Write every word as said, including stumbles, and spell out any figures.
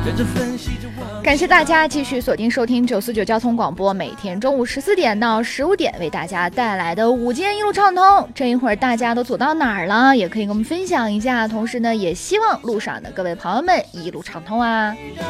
感谢大家继续锁定收听九四九交通广播，每天中午十四点到十五点为大家带来的午间一路畅通。这一会儿大家都走到哪儿了，也可以跟我们分享一下，同时呢也希望路上的各位朋友们一路畅通啊。